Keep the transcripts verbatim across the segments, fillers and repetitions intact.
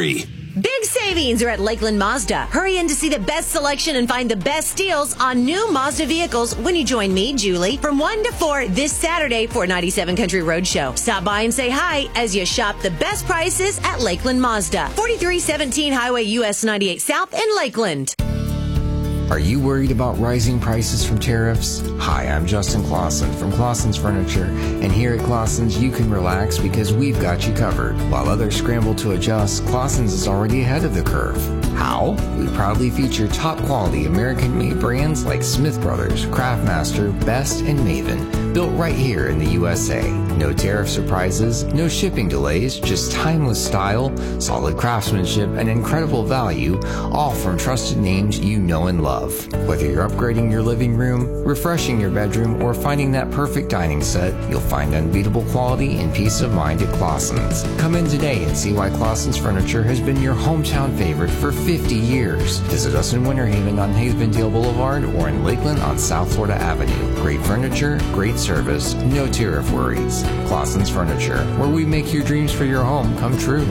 three. Big savings are at Lakeland Mazda. Hurry in to see the best selection and find the best deals on new Mazda vehicles when you join me, Julie, from one to four this Saturday for ninety-seven Country Roadshow. Stop by and say hi as you shop the best prices at Lakeland Mazda. forty-three seventeen Highway U S ninety-eight South in Lakeland. Are you worried about rising prices from tariffs? Hi, I'm Justin Clausen from Clausen's Furniture, and here at Clausen's you can relax because we've got you covered. While others scramble to adjust, Clausen's is already ahead of the curve. How? We proudly feature top-quality American-made brands like Smith Brothers, Craftmaster, Best, and Maven, built right here in the U S A. No tariff surprises, no shipping delays, just timeless style, solid craftsmanship, and incredible value, all from trusted names you know and love. Whether you're upgrading your living room, refreshing your bedroom, or finding that perfect dining set, you'll find unbeatable quality and peace of mind at Clausen's. Come in today and see why Clausen's Furniture has been your hometown favorite for fifty years. Visit us in Winter Haven on Havendale Boulevard or in Lakeland on South Florida Avenue. Great furniture, great service, no tariff worries. Clausen's Furniture, where we make your dreams for your home come true.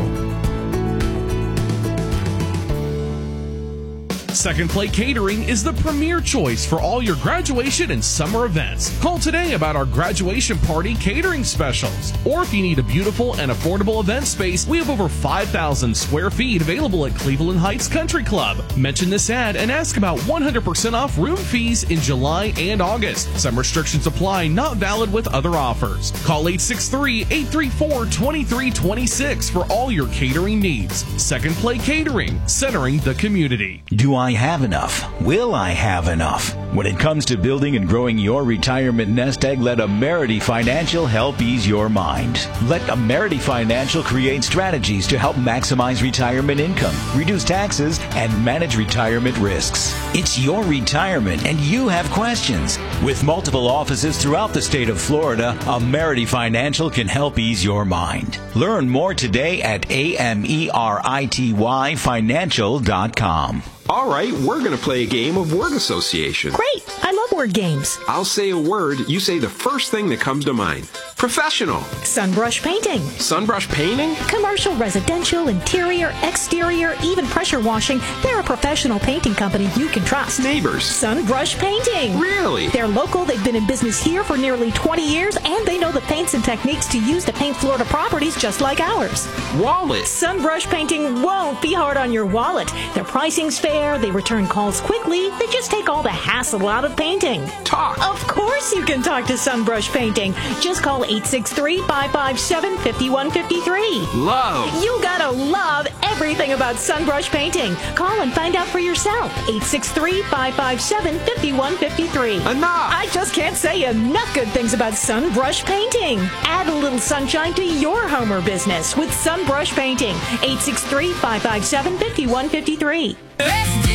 Second Plate Catering is the premier choice for all your graduation and summer events. Call today about our graduation party catering specials. Or if you need a beautiful and affordable event space, we have over five thousand square feet available at Cleveland Heights Country Club. Mention this ad and ask about one hundred percent off room fees in July and August. Some restrictions apply, not valid with other offers. Call eight six three, eight three four, two three two six for all your catering needs. Second Plate Catering, centering the community. Do I have enough? Will I have enough? When it comes to building and growing your retirement nest egg, let Amerity Financial help ease your mind. Let Amerity Financial create strategies to help maximize retirement income, reduce taxes, and manage retirement risks. It's your retirement and you have questions. With multiple offices throughout the state of Florida, Amerity Financial can help ease your mind. Learn more today at A M E R I T Y financial dot com. All right, we're going to play a game of word association. Great. I love word games. I'll say a word. You say the first thing that comes to mind. Professional. Sunbrush painting. Sunbrush painting? Commercial, residential, interior, exterior, even pressure washing. They're a professional painting company you can trust. Neighbors. Sunbrush painting. Really? They're local. They've been in business here for nearly twenty years, and they know the paints and techniques to use to paint Florida properties just like ours. Wallet. Sunbrush painting won't be hard on your wallet. Their pricing's fair. They return calls quickly. They just take all the hassle out of painting. Talk. Of course you can talk to Sunbrush Painting. Just call eight six three, five five seven, five one five three. Love. You gotta love everything about Sunbrush Painting. Call and find out for yourself. eight six three, five five seven, five one five three. Enough. I just can't say enough good things about Sunbrush Painting. Add a little sunshine to your home or business with Sunbrush Painting. eight six three, five five seven, five one five three.